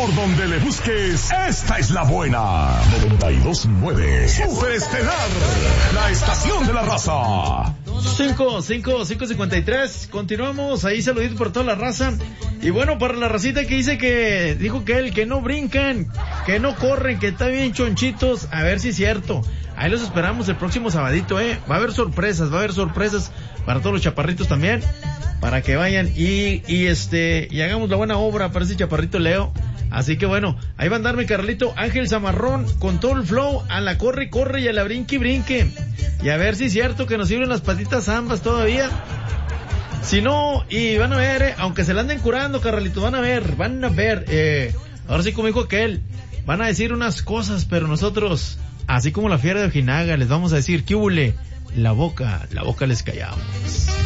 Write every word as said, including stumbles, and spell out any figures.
Por donde le busques, esta es la buena. noventa y dos punto nueve. Super Estelar, la estación de la raza. cinco, cinco, cinco cincuenta y tres. Continuamos ahí, saluditos por toda la raza. Y bueno, para la racita que dice que, dijo que él, que no brincan, que no corren, que están bien chonchitos, a ver si es cierto. Ahí los esperamos el próximo sabadito, eh. Va a haber sorpresas, va a haber sorpresas para todos los chaparritos también, para que vayan y, y este, y hagamos la buena obra para ese chaparrito Leo. Así que bueno, ahí va a andar mi Carlito Ángel Zamarrón con todo el flow, a la corre, corre y a la brinque y brinque. Y a ver si es cierto que nos sirven las patitas ambas todavía. Si no, y van a ver, eh, aunque se la anden curando, Carlito, van a ver, van a ver, eh, ahora sí como dijo aquel, van a decir unas cosas, pero nosotros, así como la fiera de Ojinaga, les vamos a decir, ¿qué hule? La boca, la boca les callamos.